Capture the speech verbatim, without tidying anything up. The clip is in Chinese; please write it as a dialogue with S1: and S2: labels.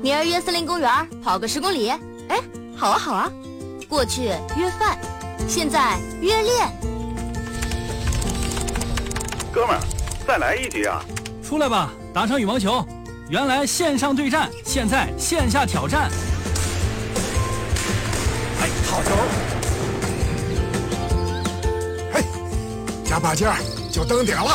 S1: 明儿约森林公园跑个十公里。
S2: 哎，好啊好啊。
S1: 过去约饭，现在约练。
S3: 哥们儿，再来一局啊！
S4: 出来吧，打场羽毛球。原来线上对战，现在线下挑战。
S5: 哎，好球！嘿，加把劲儿就登顶了。